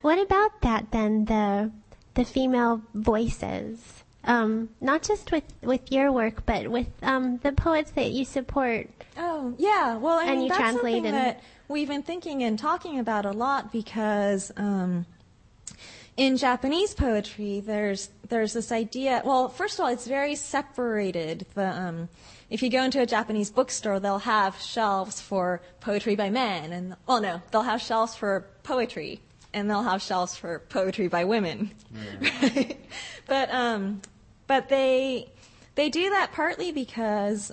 What about that then, the female voices? Not just with your work, but with the poets that you support. Oh, yeah. Well, I mean, you that's translate something that we've been thinking and talking about a lot because in Japanese poetry, there's this idea. Well, first of all, it's very separated. If you go into a Japanese bookstore, they'll have shelves for poetry by men, and they'll have shelves for poetry, and they'll have shelves for poetry by women. Right? But they do that partly because,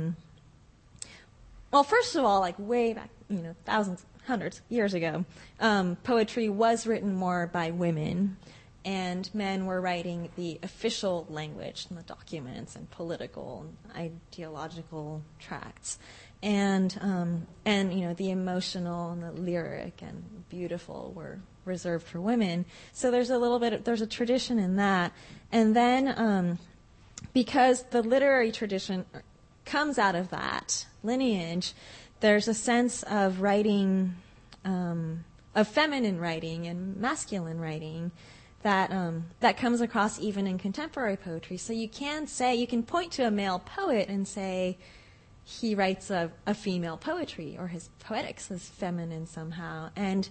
well, first of all, like way back, thousands, hundreds years ago, poetry was written more by women, and men were writing the official language and the documents and political and ideological tracts, and the emotional and the lyric and beautiful were reserved for women. So there's a tradition in that, and then because the literary tradition comes out of that lineage, there's a sense of writing, of feminine writing and masculine writing that comes across even in contemporary poetry. So you can point to a male poet and say he writes a female poetry, or his poetics is feminine somehow. And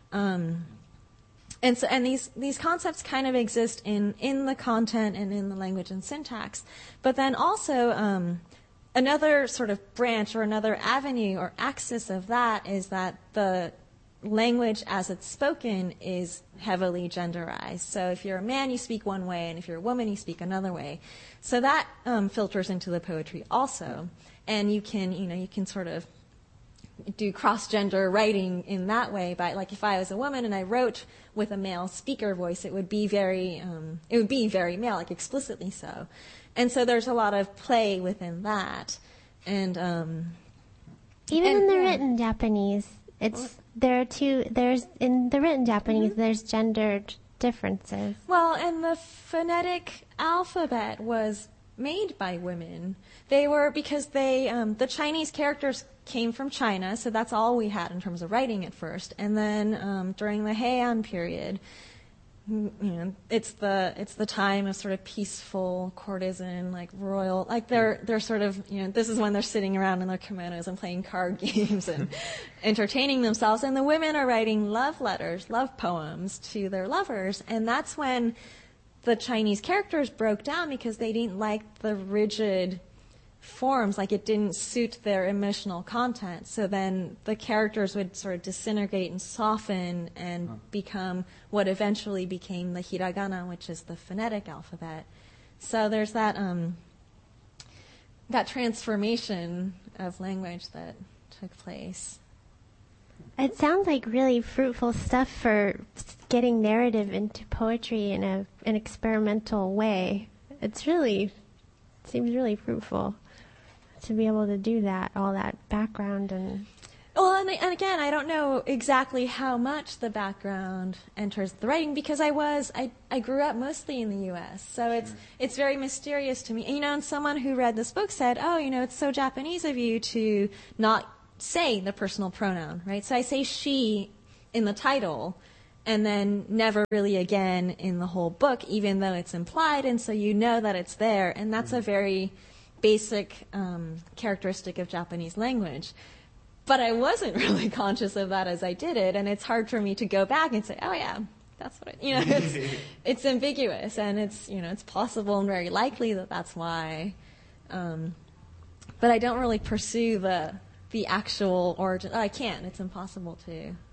these concepts kind of exist in the content and in the language and syntax. But then also another sort of branch or another avenue or axis of that is that the language as it's spoken is heavily genderized. So if you're a man, you speak one way, and if you're a woman, you speak another way. So that filters into the poetry also. And you can sort of do cross-gender writing in that way by, like, if I was a woman and I wrote with a male speaker voice, it would be very male, like explicitly so. And so there's a lot of play within that. And even in the written Japanese, there's gendered differences. Well, and the phonetic alphabet was made by women. Because the Chinese characters came from China, so that's all we had in terms of writing at first. And then during the Heian period, it's the time of sort of peaceful courtesan, like royal, like they're sort of, this is when they're sitting around in their kimonos and playing card games and entertaining themselves. And the women are writing love letters, love poems to their lovers. And that's when the Chinese characters broke down, because they didn't like the rigid forms, like it didn't suit their emotional content. So then the characters would sort of disintegrate and soften and become what eventually became the hiragana, which is the phonetic alphabet. So there's that transformation of language that took place. It sounds like really fruitful stuff for getting narrative into poetry in an experimental way. It seems really fruitful to be able to do that, all that background and... Well, and again, I don't know exactly how much the background enters the writing, because I grew up mostly in the U.S., so it's very mysterious to me. And someone who read this book said, it's so Japanese of you to not say the personal pronoun, right? So I say she in the title, and then never really again in the whole book, even though it's implied, and so that it's there, and that's a very basic characteristic of Japanese language. But I wasn't really conscious of that as I did it, and it's hard for me to go back and say, oh yeah, that's what it's ambiguous, and it's possible and very likely that that's why. But I don't really pursue the actual origin. I can't. It's impossible to.